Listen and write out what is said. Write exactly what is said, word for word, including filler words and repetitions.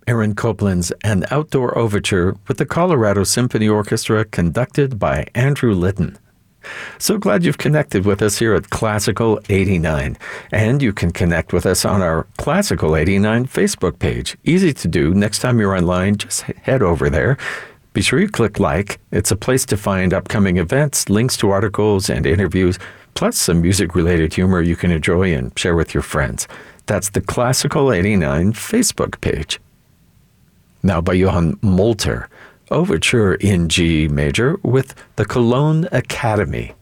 Aaron Copland's An Outdoor Overture with the Colorado Symphony Orchestra conducted by Andrew Litton. So glad you've connected with us here at Classical eighty-nine. And you can connect with us on our Classical eighty-nine Facebook page. Easy to do. Next time you're online, just head over there. Be sure you click like. It's a place to find upcoming events, links to articles and interviews, plus some music-related humor you can enjoy and share with your friends. That's the Classical eighty-nine Facebook page. Now by Johann Molter, Overture in G major with the Cologne Academy.